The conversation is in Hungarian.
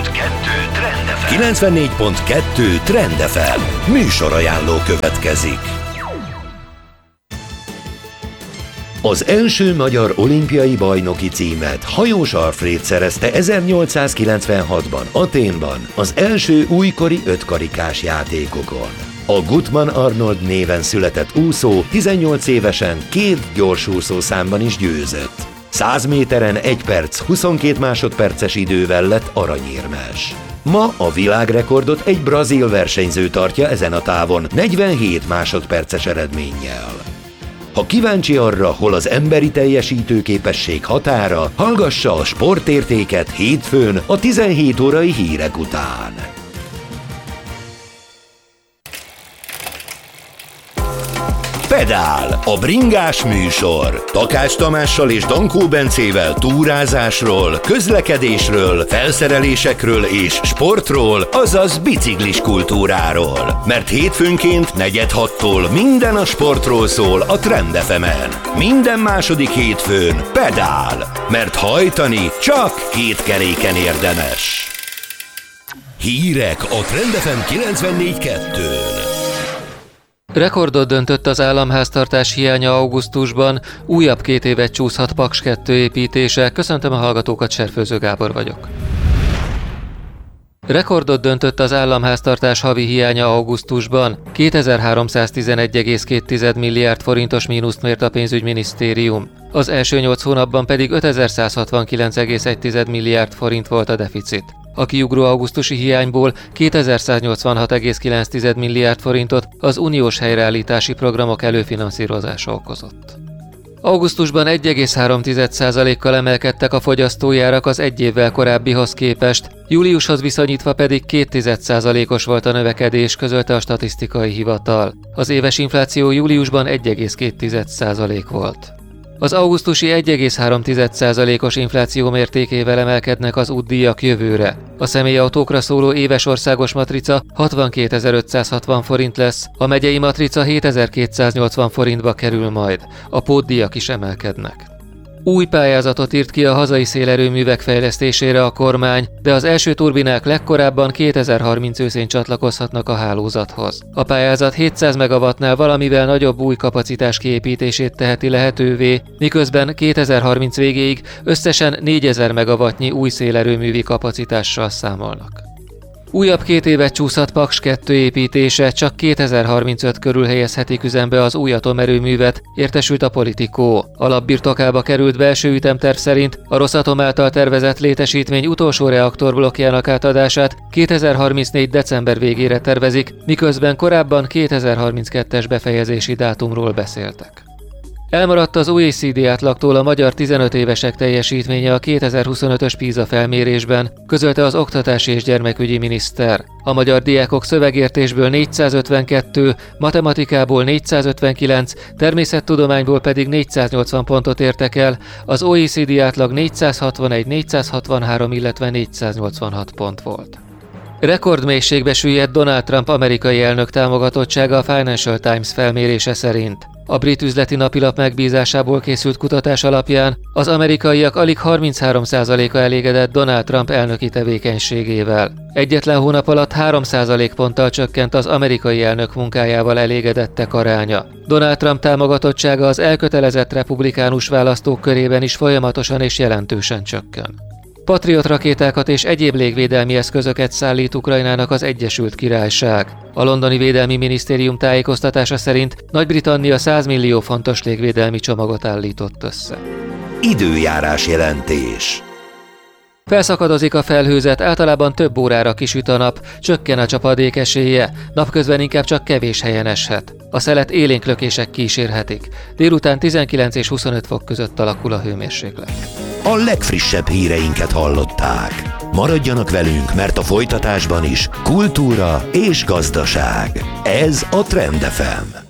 Trend FM. 94.2 Trend FM. Műsorajánló következik. Az első magyar olimpiai bajnoki címet Hajós Alfréd szerezte 1896-ban Athénban az első újkori ötkarikás játékokon. A Gutmann Arnold néven született úszó 18 évesen 2 gyorsúszó számban is győzött. 100 méteren 1 perc 22 másodperces idővel lett aranyérmes. Ma a világrekordot egy brazil versenyző tartja ezen a távon 47 másodperces eredménnyel. Ha kíváncsi arra, hol az emberi teljesítőképesség határa, hallgassa a Sportértéket hétfőn a 17 órai hírek után. Pedál, a bringás műsor. Takács Tamással és Dankó Bencével túrázásról, közlekedésről, felszerelésekről és sportról, azaz biciklis kultúráról. Mert hétfőnként 4:30-tól minden a sportról szól a Trend FM-en. Minden második hétfőn pedál, mert hajtani csak 2 keréken érdemes. Hírek a Trend FM 94.2-n. Rekordot döntött az államháztartás hiánya augusztusban, újabb 2 évet csúszhat Paks 2 építése. Köszöntöm a hallgatókat, Serfőző Gábor vagyok. Rekordot döntött az államháztartás havi hiánya augusztusban, 2311,2 milliárd forintos mínuszt mért a pénzügyminisztérium. Az első 8 hónapban pedig 5169,1 milliárd forint volt a deficit. A kiugró augusztusi hiányból 2186,9 milliárd forintot az uniós helyreállítási programok előfinanszírozása okozott. Augusztusban 1,3%-kal emelkedtek a fogyasztói árak az egy évvel korábbihoz képest, júliushoz viszonyítva pedig 2,1%-os volt a növekedés, közölte a statisztikai hivatal. Az éves infláció júliusban 1,2% volt. Az augusztusi 1,3%-os infláció mértékével emelkednek az útdíjak jövőre. A személyautókra szóló éves országos matrica 62.560 forint lesz, a megyei matrica 7.280 forintba kerül majd. A pótdíjak is emelkednek. Új pályázatot írt ki a hazai szélerőművek fejlesztésére a kormány, de az első turbinák legkorábban 2030 őszén csatlakozhatnak a hálózathoz. A pályázat 700 megawattnál valamivel nagyobb új kapacitás kiépítését teheti lehetővé, miközben 2030 végéig összesen 4000 megawattnyi új szélerőművi kapacitással számolnak. Újabb 2 évet csúszhat Paks 2 építése, csak 2035 körül helyezhetik üzembe az új atomerőművet, értesült a Politico. Alapbirtokába került belső ütemterv szerint a Rosatom által tervezett létesítmény utolsó reaktorblokkjának átadását 2034. december végére tervezik, miközben korábban 2032-es befejezési dátumról beszéltek. Elmaradt az OECD átlagtól a magyar 15 évesek teljesítménye a 2025-ös PISA felmérésben, közölte az oktatási és gyermekügyi miniszter. A magyar diákok szövegértésből 452, matematikából 459, természettudományból pedig 480 pontot értek el, az OECD átlag 461, 463, illetve 486 pont volt. Rekordmélységbe süllyedt Donald Trump amerikai elnök támogatottsága a Financial Times felmérése szerint. A brit üzleti napilap megbízásából készült kutatás alapján az amerikaiak alig 33%-a elégedett Donald Trump elnöki tevékenységével. Egyetlen hónap alatt 3% ponttal csökkent az amerikai elnök munkájával elégedettek aránya. Donald Trump támogatottsága az elkötelezett republikánus választók körében is folyamatosan és jelentősen csökken. Patriot rakétákat és egyéb légvédelmi eszközöket szállít Ukrajnának az Egyesült Királyság. A londoni védelmi minisztérium tájékoztatása szerint Nagy-Britannia 100 millió fontos légvédelmi csomagot állított össze. Időjárás jelentés. Felszakadozik a felhőzet, általában több órára kisüt a nap, csökken a csapadék esélye, napközben inkább csak kevés helyen eshet. A szelet élénk lökések kísérhetik. Délután 19 és 25 fok között alakul a hőmérséklet. A legfrissebb híreinket hallották. Maradjanak velünk, mert a folytatásban is kultúra és gazdaság. Ez a Trend FM.